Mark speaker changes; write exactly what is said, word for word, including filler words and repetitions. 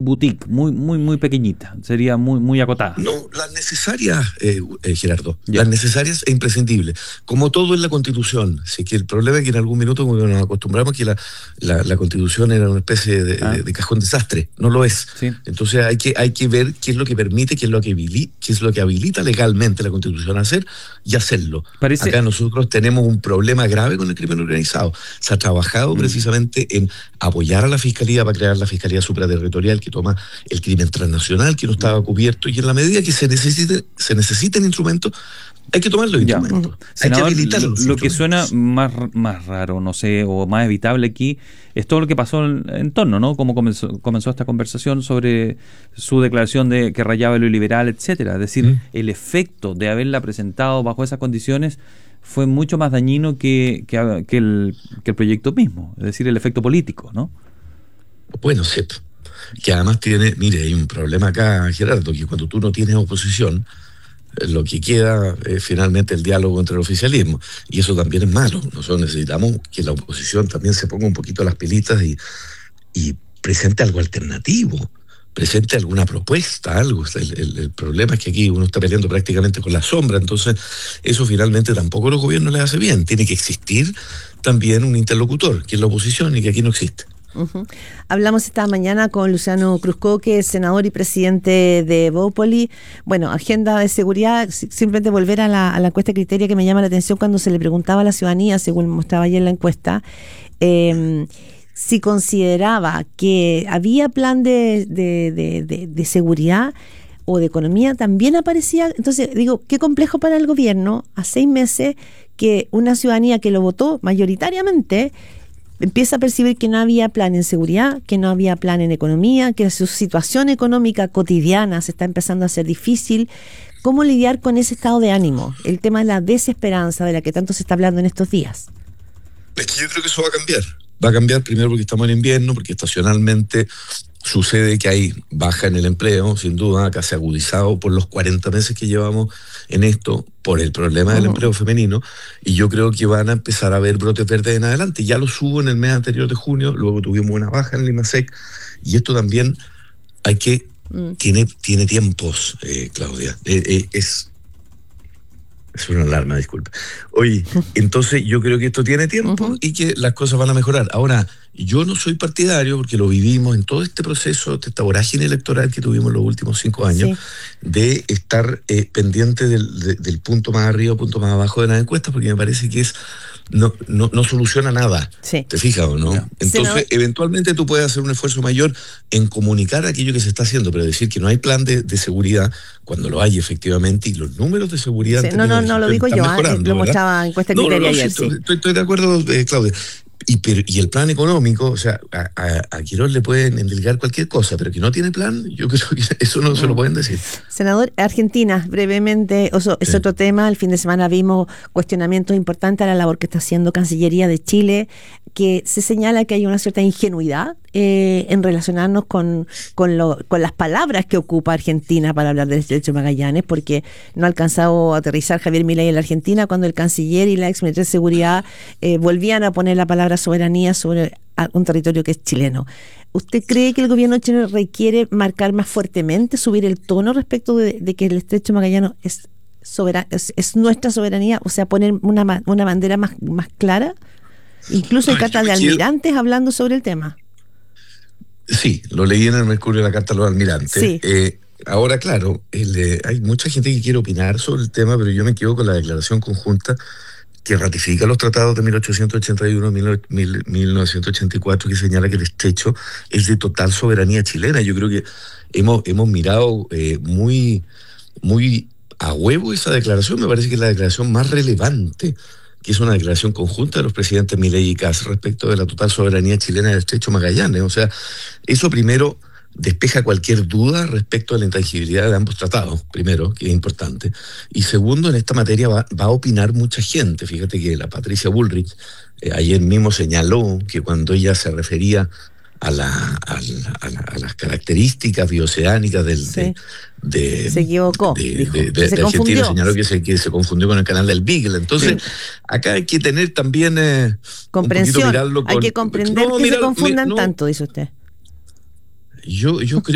Speaker 1: boutique, muy muy muy pequeñita, sería muy muy acotada.
Speaker 2: No, las necesarias, eh, eh, Gerardo,
Speaker 1: Ya.
Speaker 2: las necesarias e imprescindibles. Como todo en la Constitución. Así que el problema es que en algún minuto como que nos acostumbramos que la, la, la Constitución era una especie de,
Speaker 1: Ah.
Speaker 2: de, de cajón desastre. No lo es.
Speaker 1: Sí.
Speaker 2: Entonces hay que, hay que ver qué es lo que permite, qué es lo que habilita, qué es lo que habilita legalmente la Constitución a hacer y hacerlo.
Speaker 1: Parece...
Speaker 2: Acá nosotros tenemos un problema grave con el crimen organizado. Se ha trabajado mm. precisamente en apoyar a la Fiscalía para crear la Fiscalía Supraterritorial que toma el crimen transnacional que no estaba cubierto, y en la medida que se necesite, se necesiten instrumentos, hay que tomar los
Speaker 1: ya.
Speaker 2: instrumentos.
Speaker 1: Senador,
Speaker 2: hay que habilitar
Speaker 1: lo,
Speaker 2: los
Speaker 1: lo que
Speaker 2: instrumentos.
Speaker 1: suena más, más raro, no sé, o más evitable aquí, es todo lo que pasó en, en torno, ¿no? Cómo comenzó, comenzó esta conversación sobre su declaración de que rayaba lo liberal, etcétera. Es decir, ¿Mm? el efecto de haberla presentado bajo esas condiciones fue mucho más dañino que, que, que, el, que el proyecto mismo, es decir, el efecto político, ¿no?
Speaker 2: Bueno, sí. Que además tiene, mire, hay un problema acá, Gerardo, que cuando tú no tienes oposición, lo que queda es finalmente el diálogo entre el oficialismo, y eso también es malo. Nosotros necesitamos que la oposición también se ponga un poquito las pilitas y, y presente algo alternativo, presente alguna propuesta, algo. El, el, el problema es que aquí uno está peleando prácticamente con la sombra, entonces eso finalmente tampoco a los gobiernos les hace bien. Tiene que existir también un interlocutor, que es la oposición, y que aquí no existe.
Speaker 3: Uh-huh. Hablamos esta mañana con Luciano Cruzco, que es senador y presidente de Bópoli. Bueno, agenda de seguridad, simplemente volver a la, a la encuesta Criteria, que me llama la atención cuando se le preguntaba a la ciudadanía, según mostraba ayer en la encuesta, eh, si consideraba que había plan de, de, de, de, de seguridad o de economía, también aparecía. Entonces, digo, qué complejo para el gobierno, a seis meses, que una ciudadanía que lo votó mayoritariamente empieza a percibir que no había plan en seguridad, que no había plan en economía, que su situación económica cotidiana se está empezando a hacer difícil. ¿Cómo lidiar con ese estado de ánimo? El tema de la desesperanza de la que tanto se está hablando en estos días.
Speaker 2: Es que yo creo que eso va a cambiar. Va a cambiar primero porque estamos en invierno, porque estacionalmente sucede que hay baja en el empleo, sin duda, casi agudizado por los cuarenta meses que llevamos en esto, por el problema del uh-huh. empleo femenino, y yo creo que van a empezar a haber brotes verdes en adelante. Ya los hubo en el mes anterior de junio, luego tuvimos una baja en el IMASEC, y esto también hay que, mm. tiene, tiene tiempos, eh, Claudia, eh, eh, es... Es una alarma, disculpe. Oye, entonces yo creo que esto tiene tiempo uh-huh. y que las cosas van a mejorar. Ahora, yo no soy partidario, porque lo vivimos en todo este proceso, esta vorágine electoral que tuvimos los últimos cinco años, sí. de estar eh, pendiente del, de, del punto más arriba, punto más abajo de las encuestas, porque me parece que es no, no, no soluciona nada. Sí. ¿Te fijas o no? no. Entonces, sí, no. eventualmente tú puedes hacer un esfuerzo mayor en comunicar aquello que se está haciendo, pero decir que no hay plan de, de seguridad, cuando lo hay efectivamente, y los números de seguridad...
Speaker 3: Sí, no, no, no lo digo yo, eh, lo mostraba en encuesta Criteria no, no, no, ayer.
Speaker 2: Sí,
Speaker 3: sí.
Speaker 2: Estoy, estoy de acuerdo, eh, Claudia. Y, pero, y el plan económico, o sea, a, a, a Quirós le pueden endilgar cualquier cosa, pero que no tiene plan, yo creo que eso no mm. se lo pueden decir.
Speaker 3: Senador, Argentina, brevemente, oso, es sí. otro tema. El fin de semana vimos cuestionamientos importantes a la labor que está haciendo Cancillería de Chile, que se señala que hay una cierta ingenuidad eh, en relacionarnos con, con, lo, con las palabras que ocupa Argentina para hablar del Estrecho de Magallanes, porque no ha alcanzado a aterrizar Javier Milei en la Argentina cuando el canciller y la ex ministra de Seguridad eh, volvían a poner la palabra soberanía sobre un territorio que es chileno. ¿Usted cree que el gobierno chileno requiere marcar más fuertemente, subir el tono respecto de, de que el Estrecho de Magallanes es, soberan, es, es nuestra soberanía? O sea, poner una, una bandera más, más clara. Incluso hay cartas de almirantes hablando sobre el tema.
Speaker 2: Sí, lo leí en el Mercurio, la carta de los almirantes. Sí. Eh, ahora, claro, el, eh, hay mucha gente que quiere opinar sobre el tema, pero yo me quedo con la declaración conjunta que ratifica los tratados de mil ochocientos ochenta y uno y mil novecientos ochenta y cuatro, que señala que el estrecho es de total soberanía chilena. Yo creo que hemos, hemos mirado eh, muy, muy a huevo esa declaración. Me parece que es la declaración más relevante, que es una declaración conjunta de los presidentes Milei y Kast respecto de la total soberanía chilena del Estrecho Magallanes. O sea, eso primero despeja cualquier duda respecto a la intangibilidad de ambos tratados, primero, que es importante. Y segundo, en esta materia va, va a opinar mucha gente. Fíjate que la Patricia Bullrich eh, ayer mismo señaló que cuando ella se refería a, la, a, la, a, la, a las características bioceánicas del...
Speaker 3: Sí.
Speaker 2: De, De,
Speaker 3: se equivocó,
Speaker 2: de,
Speaker 3: dijo,
Speaker 2: de, de,
Speaker 3: que se
Speaker 2: de
Speaker 3: confundió.
Speaker 2: Argentina señaló que se, que se confundió con el canal del Beagle. Entonces, sí. acá hay que tener también eh,
Speaker 3: comprensión.
Speaker 2: Un mirarlo con,
Speaker 3: hay que comprender no, que mirar, se confundan me, no, tanto, dice usted.
Speaker 2: Yo, yo creo